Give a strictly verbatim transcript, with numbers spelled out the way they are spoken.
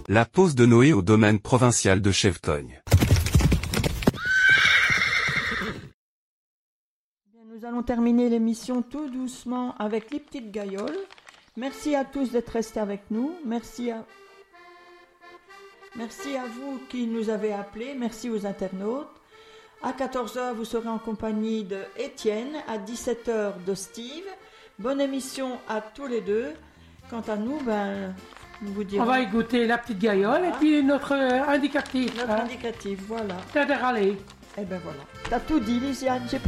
La pose de Noé au domaine provincial de Chevetogne. Nous allons terminer l'émission tout doucement avec les petites gailloles. Merci à tous d'être restés avec nous. Merci à... Merci à vous qui nous avez appelés. Merci aux internautes. À quatorze heures, vous serez en compagnie de Étienne. À dix-sept heures, de Steve. Bonne émission à tous les deux. Quant à nous, ben, nous vous dirons... On va écouter la petite gaillole voilà. Et puis notre euh, indicatif. Notre hein. indicatif, voilà. T'as de râler. Eh ben voilà. T'as tout dit, Lisiane. J'ai